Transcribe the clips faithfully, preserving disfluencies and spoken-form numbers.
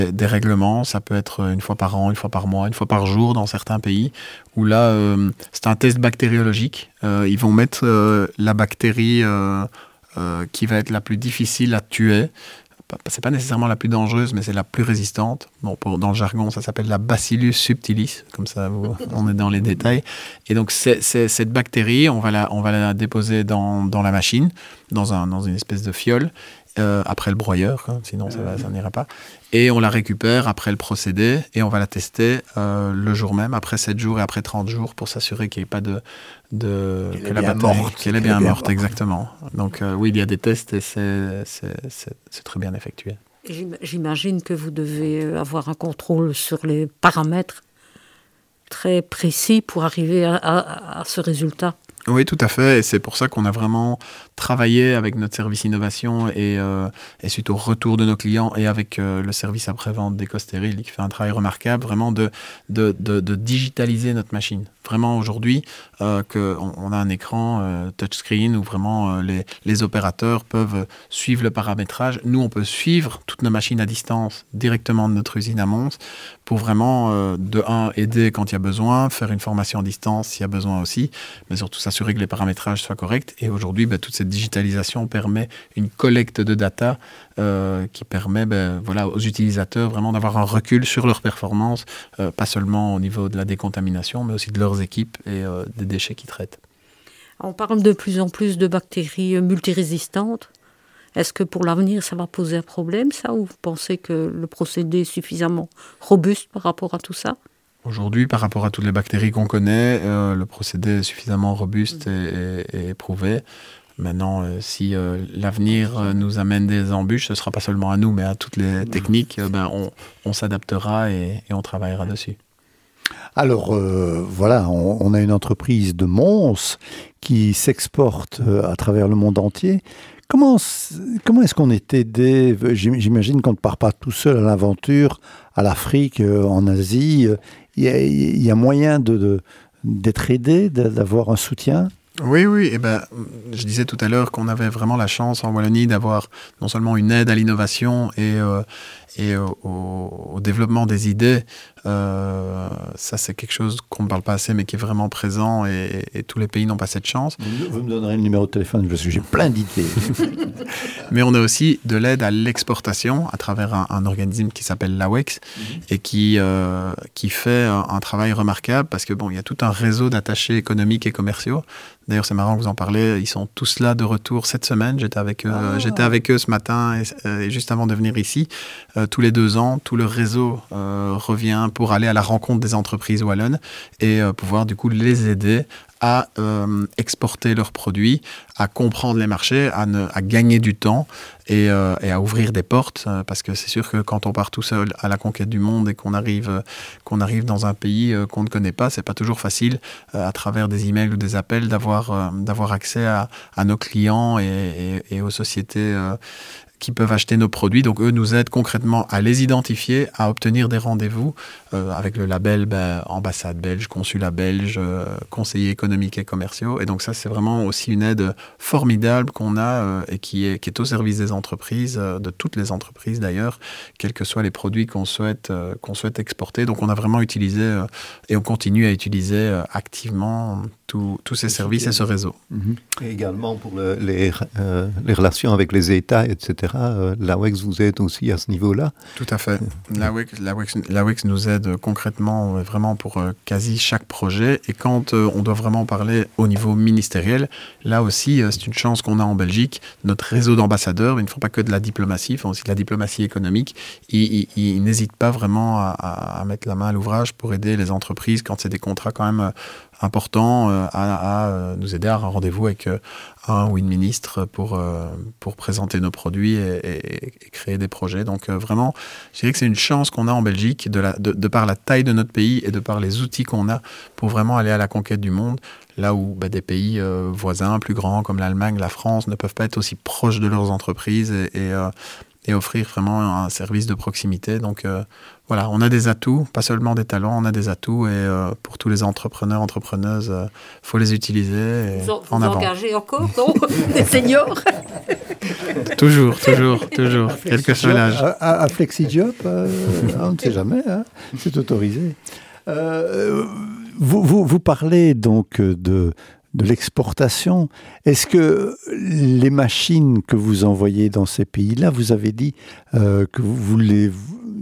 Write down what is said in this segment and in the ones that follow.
Des règlements, ça peut être une fois par an, une fois par mois, une fois par jour dans certains pays, où là, euh, c'est un test bactériologique. Euh, ils vont mettre euh, la bactérie euh, euh, qui va être la plus difficile à tuer. C'est pas nécessairement la plus dangereuse, mais c'est la plus résistante. Bon, pour, dans le jargon, ça s'appelle la Bacillus subtilis, comme ça, vous, on est dans les détails. Et donc, c'est, c'est, cette bactérie, on va la, on va la déposer dans, dans la machine, dans, un, dans une espèce de fiole, euh, après le broyeur, hein, sinon ça, va, ça n'ira pas. Et on la récupère après le procédé, et on va la tester euh, le jour même, après sept jours et après trente jours, pour s'assurer qu'il n'y ait pas de... de qu'elle que est la bien bactérie, morte. qu'elle est bien morte, exactement. Donc euh, oui, il y a des tests et c'est, c'est, c'est, c'est très bien effectué. J'imagine que vous devez avoir un contrôle sur les paramètres très précis pour arriver à, à, à ce résultat. Oui, tout à fait. Et c'est pour ça qu'on a vraiment travaillé avec notre service innovation et, euh, et suite au retour de nos clients et avec euh, le service après-vente d'EcoStéril qui fait un travail remarquable, vraiment de, de, de, de digitaliser notre machine. Vraiment aujourd'hui, euh, qu'on on a un écran euh, touchscreen où vraiment euh, les, les opérateurs peuvent suivre le paramétrage. Nous, on peut suivre toutes nos machines à distance directement de notre usine à Mons pour vraiment, euh, de un, aider quand il y a besoin, faire une formation à distance s'il y a besoin aussi, mais surtout s'assurer que les paramétrages soient corrects. Et aujourd'hui, ben, toute cette digitalisation permet une collecte de data euh, qui permet ben, voilà, aux utilisateurs vraiment d'avoir un recul sur leur performance, euh, pas seulement au niveau de la décontamination, mais aussi de leurs équipes et euh, des déchets qu'ils traitent. On parle de plus en plus de bactéries multirésistantes. Est-ce que pour l'avenir, ça va poser un problème, ça, ou vous pensez que le procédé est suffisamment robuste par rapport à tout ça ? Aujourd'hui, par rapport à toutes les bactéries qu'on connaît, euh, le procédé est suffisamment robuste et, et, et éprouvé. Maintenant, euh, si euh, l'avenir euh, nous amène des embûches, ce ne sera pas seulement à nous, mais à toutes les techniques, euh, ben, on, on s'adaptera et, et on travaillera dessus. Alors, euh, voilà, on, on a une entreprise de Mons qui s'exporte euh, à travers le monde entier. Comment, comment est-ce qu'on est aidé ? J'imagine qu'on ne part pas tout seul à l'aventure, à l'Afrique, euh, en Asie. Il y a, il y a moyen de, de, d'être aidé, d'avoir un soutien ? Oui, oui. Eh ben, je disais tout à l'heure qu'on avait vraiment la chance en Wallonie d'avoir non seulement une aide à l'innovation et, euh, et au, au développement des idées. Euh, ça, c'est quelque chose qu'on ne parle pas assez, mais qui est vraiment présent et, et tous les pays n'ont pas cette chance. Vous, vous me donnerez le numéro de téléphone parce que j'ai plein d'idées. Mais on a aussi de l'aide à l'exportation à travers un, un organisme qui s'appelle l'A W E X mm-hmm. et qui, euh, qui fait un, un travail remarquable parce que bon, il y a tout un réseau d'attachés économiques et commerciaux. D'ailleurs, c'est marrant que vous en parlez. Ils sont tous là de retour cette semaine. J'étais avec eux, ah. j'étais avec eux ce matin et, et juste avant de venir ici. Euh, tous les deux ans, tout le réseau euh, revient pour aller à la rencontre des entreprises wallonnes et euh, pouvoir du coup les aider à euh, exporter leurs produits, à comprendre les marchés, à, ne, à gagner du temps et, euh, et à ouvrir des portes. Euh, parce que c'est sûr que quand on part tout seul à la conquête du monde et qu'on arrive, euh, qu'on arrive dans un pays euh, qu'on ne connaît pas, c'est pas toujours facile euh, à travers des emails ou des appels d'avoir, euh, d'avoir accès à, à nos clients et, et, et aux sociétés euh, qui peuvent acheter nos produits. Donc, eux nous aident concrètement à les identifier, à obtenir des rendez-vous euh, avec le label ben, ambassade belge, consulat belge, euh, conseillers économiques et commerciaux. Et donc, ça, c'est vraiment aussi une aide formidable qu'on a euh, et qui est, qui est au service des entreprises, euh, de toutes les entreprises d'ailleurs, quels que soient les produits qu'on souhaite, euh, qu'on souhaite exporter. Donc, on a vraiment utilisé euh, et on continue à utiliser euh, activement tous ces services et ce réseau. Mm-hmm. Et également pour le, les, euh, les relations avec les États, et cetera. Euh, l'A W E X vous aide aussi à ce niveau-là. Tout à fait. L'A W E X nous aide concrètement vraiment pour euh, quasi chaque projet. Et quand euh, on doit vraiment parler au niveau ministériel, là aussi, euh, c'est une chance qu'on a en Belgique. Notre réseau d'ambassadeurs, ils ne font pas que de la diplomatie, ils font aussi de la diplomatie économique. Ils, ils, ils n'hésitent pas vraiment à, à, à mettre la main à l'ouvrage pour aider les entreprises quand c'est des contrats quand même euh, important euh, à, à nous aider à un rendez-vous avec euh, un ou une ministre pour, euh, pour présenter nos produits et, et, et créer des projets. Donc euh, vraiment, je dirais que c'est une chance qu'on a en Belgique de, la, de, de par la taille de notre pays et de par les outils qu'on a pour vraiment aller à la conquête du monde. Là où bah, des pays euh, voisins plus grands comme l'Allemagne, la France ne peuvent pas être aussi proches de leurs entreprises et, et, euh, et offrir vraiment un service de proximité. Donc euh, voilà, on a des atouts, pas seulement des talents, on a des atouts et euh, pour tous les entrepreneurs, entrepreneuses, il euh, faut les utiliser et vous en, en vous avant. engagez encore, non? Des seniors? Toujours, toujours, toujours, quel que soit l'âge. À, à, à FlexiJob, euh, on ne sait jamais, hein, c'est autorisé. Euh, vous, vous, vous parlez donc de, de l'exportation. Est-ce que les machines que vous envoyez dans ces pays-là, vous avez dit euh, que vous, vous les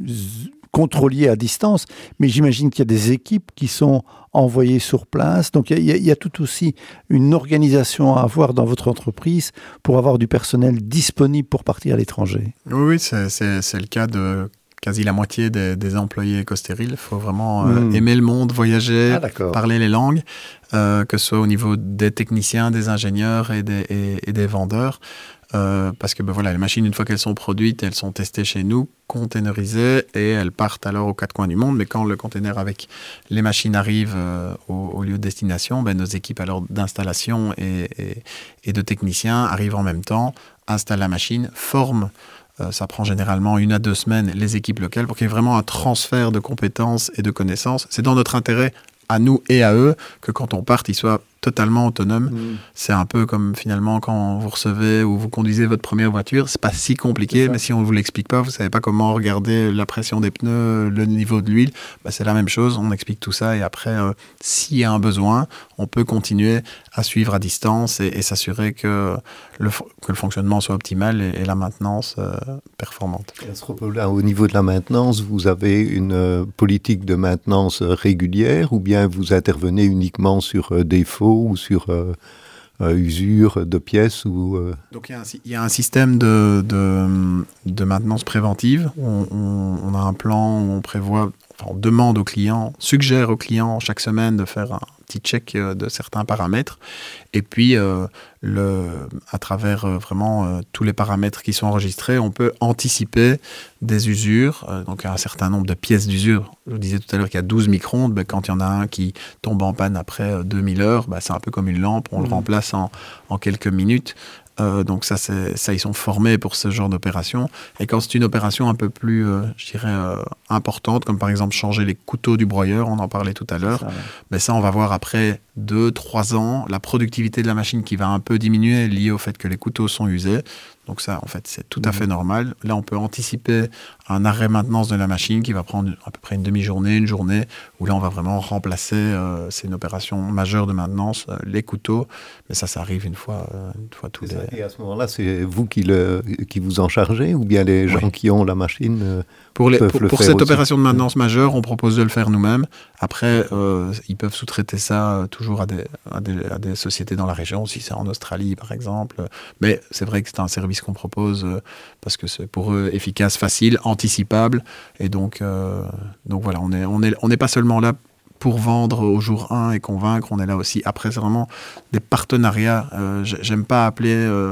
contrôliez à distance, mais j'imagine qu'il y a des équipes qui sont envoyées sur place. Donc il y a, il y a tout aussi une organisation à avoir dans votre entreprise pour avoir du personnel disponible pour partir à l'étranger. Oui, oui, c'est, c'est, c'est le cas de quasi la moitié des, des employés EcoStéril. Il faut vraiment euh, mmh. aimer le monde, voyager, ah, parler les langues, euh, que ce soit au niveau des techniciens, des ingénieurs et des, et, et des vendeurs. Euh, parce que ben voilà, les machines, une fois qu'elles sont produites, elles sont testées chez nous, containerisées, et elles partent alors aux quatre coins du monde. Mais quand le container avec les machines arrive euh, au, au lieu de destination, ben nos équipes alors d'installation et, et, et de techniciens arrivent en même temps, installent la machine, forment. Euh, ça prend généralement une à deux semaines les équipes locales pour qu'il y ait vraiment un transfert de compétences et de connaissances. C'est dans notre intérêt, à nous et à eux, que quand on parte, ils soient totalement autonomes. Mmh. C'est un peu comme finalement quand vous recevez ou vous conduisez votre première voiture, c'est pas si compliqué, mais si on ne vous l'explique pas, vous savez pas comment regarder la pression des pneus, le niveau de l'huile, bah c'est la même chose, on explique tout ça et après, euh, s'il y a un besoin, on peut continuer à suivre à distance et, et s'assurer que le, que le fonctionnement soit optimal et, et la maintenance euh, performante. Et à ce propos-là, au niveau de la maintenance, vous avez une euh, politique de maintenance régulière ou bien vous intervenez uniquement sur euh, défaut ou sur euh, euh, usure de pièces ou euh... Donc il y a un, il y a un système de, de, de maintenance préventive. On, on, on a un plan où on prévoit, enfin, on demande aux clients, suggère aux clients chaque semaine de faire un petit check de certains paramètres. Et puis, euh, le, à travers euh, vraiment euh, tous les paramètres qui sont enregistrés, on peut anticiper des usures. Euh, donc, un certain nombre de pièces d'usure. Je vous disais tout à l'heure qu'il y a douze microns. Ben, quand il y en a un qui tombe en panne après euh, deux mille heures, ben, c'est un peu comme une lampe. On mmh. le remplace en, en quelques minutes. Euh, donc ça, c'est, ça, ils sont formés pour ce genre d'opération. Et quand c'est une opération un peu plus, euh, je dirais, euh, importante, comme par exemple changer les couteaux du broyeur, on en parlait tout à l'heure, ça, ouais. ben ça, on va voir après deux, trois ans, la productivité de la machine qui va un peu diminuer liée au fait que les couteaux sont usés. Donc ça, en fait, c'est tout à fait normal. Là, on peut anticiper un arrêt maintenance de la machine qui va prendre à peu près une demi-journée, une journée, où là, on va vraiment remplacer, euh, c'est une opération majeure de maintenance, euh, les couteaux. Mais ça, ça arrive une fois, euh, une fois tous les... Et à ce moment-là, c'est vous qui, le, qui vous en chargez ou bien les gens oui. qui ont la machine euh, Pour, les, peuvent pour, le pour faire cette aussi. Opération de maintenance majeure, on propose de le faire nous-mêmes. Après, euh, ils peuvent sous-traiter ça euh, toujours à des, à, des, à des sociétés dans la région, si c'est en Australie, par exemple. Mais c'est vrai que c'est un service qu'on propose euh, parce que c'est pour eux efficace, facile, anticipable. Et donc, euh, donc voilà, on n'est on est, on est pas seulement là pour vendre au jour un et convaincre, on est là aussi. Après, c'est vraiment des partenariats. Euh, j'aime pas appeler... Euh,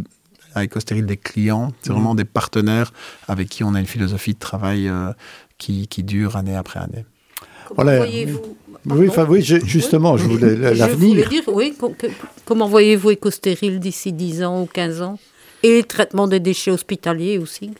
à EcoStéril des clients, c'est mmh. vraiment des partenaires avec qui on a une philosophie de travail euh, qui, qui dure année après année. Comment voilà. voyez-vous oui, enfin, oui, je, justement, oui. je voulais l'avenir. Je voulais dire, oui, que, comment voyez-vous EcoStéril d'ici dix ans ou quinze ans? Et le traitement des déchets hospitaliers aussi.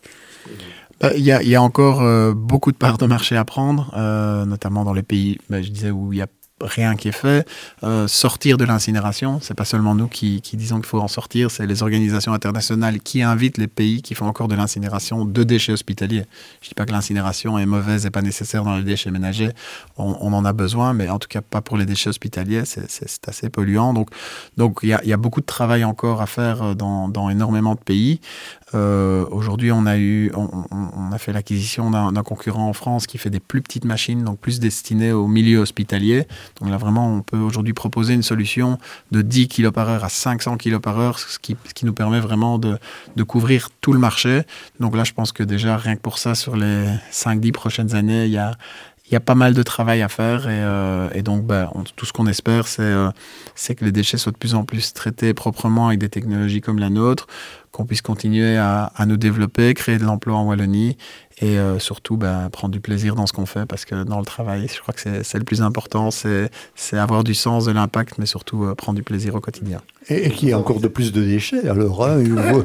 Il y, y a encore euh, beaucoup de parts de marché à prendre, euh, notamment dans les pays, ben, je disais, où il y a rien qui est fait. Euh, sortir de l'incinération, c'est pas seulement nous qui, qui disons qu'il faut en sortir, c'est les organisations internationales qui invitent les pays qui font encore de l'incinération de déchets hospitaliers. Je dis pas que l'incinération est mauvaise et pas nécessaire dans les déchets ménagers, on, on en a besoin, mais en tout cas pas pour les déchets hospitaliers, c'est, c'est, c'est assez polluant. Donc donc il y a, y a beaucoup de travail encore à faire dans, dans énormément de pays. Euh, aujourd'hui, on a eu, on, on a fait l'acquisition d'un, d'un concurrent en France qui fait des plus petites machines, donc plus destinées au milieu hospitalier. Donc là, vraiment, on peut aujourd'hui proposer une solution de dix kilogrammes par heure à cinq cents kilogrammes par heure, ce qui, ce qui nous permet vraiment de, de couvrir tout le marché. Donc là, je pense que déjà, rien que pour ça, sur les cinq dix prochaines années, il y a Il y a pas mal de travail à faire et, euh, et donc bah, on, tout ce qu'on espère, c'est, euh, c'est que les déchets soient de plus en plus traités proprement avec des technologies comme la nôtre, qu'on puisse continuer à, à nous développer, créer de l'emploi en Wallonie et euh, surtout ben, prendre du plaisir dans ce qu'on fait parce que dans le travail, je crois que c'est, c'est le plus important, c'est, c'est avoir du sens, de l'impact, mais surtout euh, prendre du plaisir au quotidien. Et, et qu'il y ait encore de plus de déchets, alors. Hein,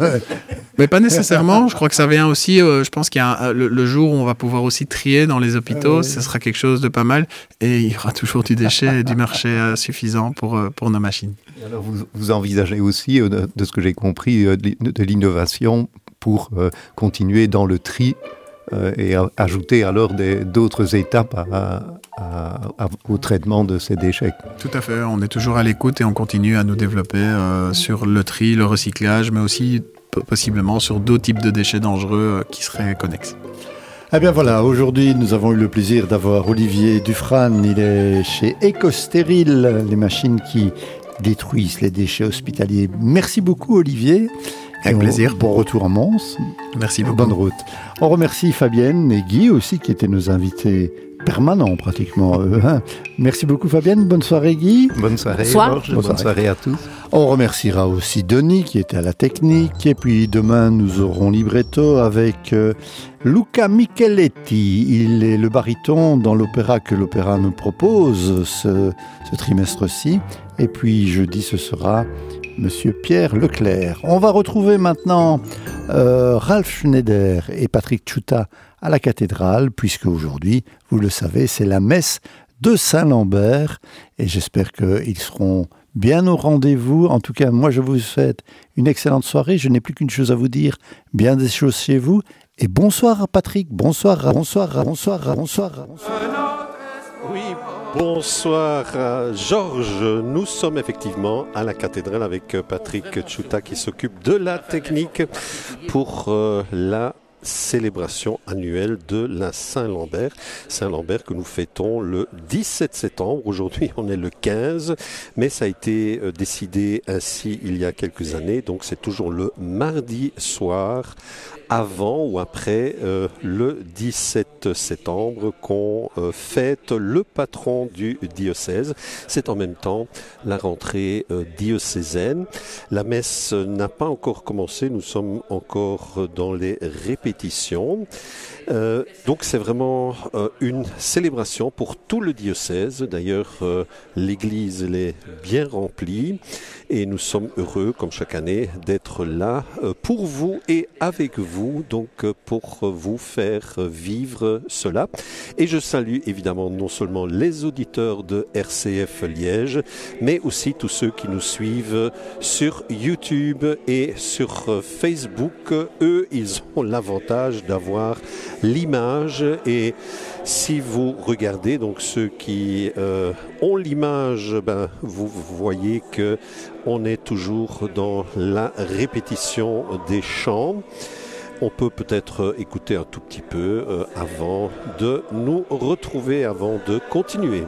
mais pas nécessairement, je crois que ça vient aussi, euh, je pense qu'il y a un, le, le jour où on va pouvoir aussi trier dans les hôpitaux, euh, ce sera quelque chose de pas mal et il y aura toujours du déchet et du marché euh, suffisant pour, euh, pour nos machines. Et alors vous, vous envisagez aussi, euh, de, de ce que j'ai compris, euh, de, de l'innovation pour euh, continuer dans le tri euh, et a, ajouter alors des, d'autres étapes à, à, à, au traitement de ces déchets. Tout à fait, on est toujours à l'écoute et on continue à nous développer euh, sur le tri, le recyclage, mais aussi p- possiblement sur d'autres types de déchets dangereux euh, qui seraient connexes. Eh bien voilà, aujourd'hui nous avons eu le plaisir d'avoir Olivier Dufrane, il est chez Ecostérile, les machines qui détruisent les déchets hospitaliers. Merci beaucoup Olivier. Avec et plaisir. On, bon retour à Mons. Merci beaucoup. Bonne route. On remercie Fabienne et Guy aussi qui étaient nos invités permanents pratiquement. Euh, hein. Merci beaucoup Fabienne, bonne soirée Guy. Bonne soirée Bonsoir. Georges, bonne, bonne soirée. soirée à tous. On remerciera aussi Denis qui était à la technique et puis demain nous aurons libretto avec euh, Luca Micheletti. Il est le baryton dans l'opéra que l'opéra nous propose ce, ce trimestre-ci et puis jeudi ce sera Monsieur Pierre Leclerc. On va retrouver maintenant euh, Ralph Schneider et Patrick Tchouta à la cathédrale, puisque aujourd'hui, vous le savez, c'est la messe de Saint-Lambert. Et j'espère qu'ils seront bien au rendez-vous. En tout cas, moi, je vous souhaite une excellente soirée. Je n'ai plus qu'une chose à vous dire. Bien des choses chez vous. Et bonsoir Patrick, bonsoir, bonsoir, bonsoir, bonsoir. bonsoir. Oui, bonsoir Georges. Nous sommes effectivement à la cathédrale avec Patrick Tchouta qui s'occupe de la technique pour euh, la célébration annuelle de la Saint-Lambert. Saint-Lambert que nous fêtons le dix-sept septembre. Aujourd'hui, on est le quinze, mais ça a été euh, décidé ainsi il y a quelques années. Donc, c'est toujours le mardi soir avant ou après euh, le dix-sept septembre qu'on euh, fête le patron du diocèse. C'est en même temps la rentrée euh, diocésaine. La messe n'a pas encore commencé, nous sommes encore dans les répétitions. Euh, donc c'est vraiment euh, une célébration pour tout le diocèse. D'ailleurs, euh, l'église elle est bien remplie et nous sommes heureux, comme chaque année, d'être là euh, pour vous et avec vous, donc euh, pour vous faire vivre cela. Et je salue évidemment non seulement les auditeurs de R C F Liège, mais aussi tous ceux qui nous suivent sur YouTube et sur euh, Facebook. Eux, ils ont l'avantage d'avoir l'image et si vous regardez, donc ceux qui euh, ont l'image, ben, vous voyez que on est toujours dans la répétition des chants. On peut peut-être écouter un tout petit peu euh, avant de nous retrouver, avant de continuer.